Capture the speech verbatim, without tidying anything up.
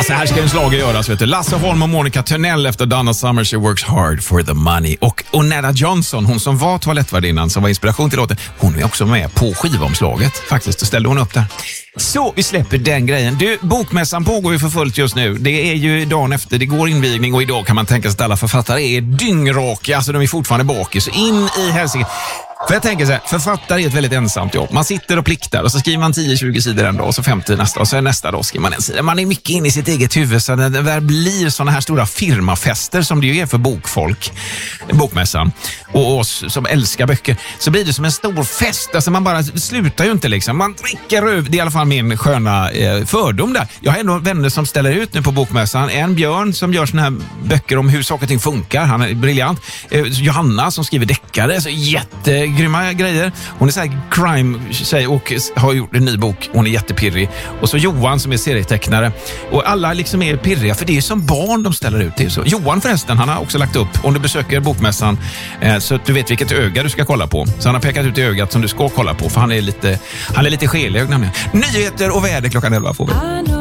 Alltså här ska en slag göras, vet du. Lasse Holm och Monica Törnell efter Donna Summer, She Works Hard for the Money. Och Onetta Johnson, hon som var toalettvärdinnan som var inspiration till låten, hon är också med på skivomslaget faktiskt. Då ställde hon upp där. Så vi släpper den grejen. Du, bokmässan pågår ju för fullt just nu. Det är ju dagen efter, det går invigning och idag kan man tänka sig att alla författare är dyngraka. Alltså de är fortfarande bakis. In i Helsingin. För jag tänker så här, författare är ett väldigt ensamt jobb. Man sitter och pliktar och så skriver man tio tjugo sidor en dag och så femtio nästa och så nästa dag skriver man en sida. Man är mycket inne i sitt eget huvud så det där blir såna här stora firmafester som det ju är för bokfolk, bokmässan och oss som älskar böcker. Så blir det som en stor fest, alltså man bara slutar ju inte liksom. Man dricker över, det är i alla fall min sköna eh, fördom där. Jag har ändå vänner som ställer ut nu på bokmässan. En Björn som gör såna här böcker om hur saker och ting funkar, han är briljant. Eh, Johanna som skriver deckare, så jätte grymma grejer. Hon är så här crime-tjej och har gjort en ny bok. Hon är jättepirrig. Och så Johan som är serietecknare. Och alla liksom är pirriga för det är som barn de ställer ut. Det är så. Johan förresten, han har också lagt upp om du besöker bokmässan eh, så att du vet vilket öga du ska kolla på. Så han har pekat ut i ögat som du ska kolla på för han är lite, han är lite skelögd nämligen. Nyheter och väder klockan elva får vi.